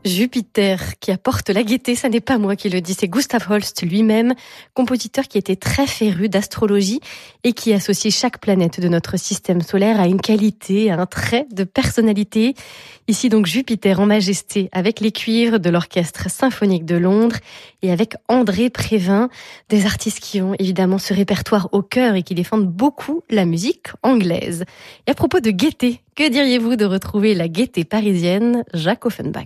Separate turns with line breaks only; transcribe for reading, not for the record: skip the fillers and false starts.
Jupiter qui apporte la gaieté, ça n'est pas moi qui le dis, c'est Gustav Holst lui-même, compositeur qui était très féru d'astrologie et qui associe chaque planète de notre système solaire à une qualité, à un trait de personnalité. Ici donc Jupiter en majesté avec les cuivres de l'Orchestre Symphonique de Londres et avec André Prévin, des artistes qui ont évidemment ce répertoire au cœur et qui défendent beaucoup la musique anglaise. Et à propos de gaieté, que diriez-vous de retrouver la gaieté parisienne, Jacques Offenbach ?